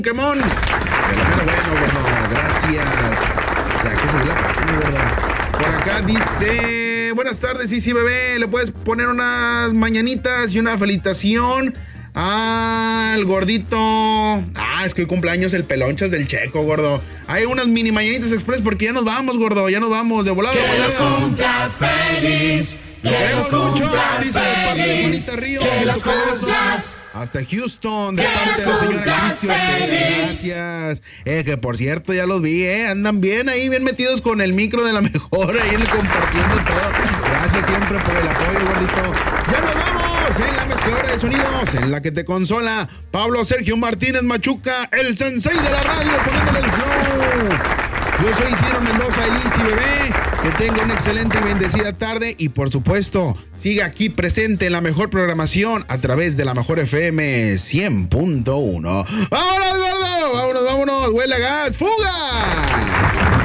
Pokémon. De lo menos bueno, gordo. Gracias. Ya que se la página, gordo. Por acá dice: buenas tardes, sí, bebé. ¿Le puedes poner unas mañanitas y una felicitación al gordito? Es que hoy cumpleaños el pelonchas del Checo, gordo. Hay unas mini mañanitas express porque ya nos vamos, gordo. Ya nos vamos de volada. Que los cumplas feliz. Lo queremos mucho, dice de parte de Juanita Ríos. Que los cumplas. Hasta Houston, de parte de la señora Cristian. Gracias. Que por cierto, ya los vi, andan bien ahí, bien metidos con el micro de la mejor, ahí compartiendo todo. Gracias siempre por el apoyo, gordito. Ya nos vamos en la mezcladora de sonidos, en la que te consola Pablo Sergio Martínez Machuca, el sensei de la radio, poniéndole el flow. Yo soy Isidro Mendoza, el Easy Bebé. Que tenga una excelente y bendecida tarde. Y por supuesto, siga aquí presente en la mejor programación a través de la mejor FM 100.1. ¡Vámonos, gordo! ¡Vámonos! ¡Huele a gas! ¡Fuga!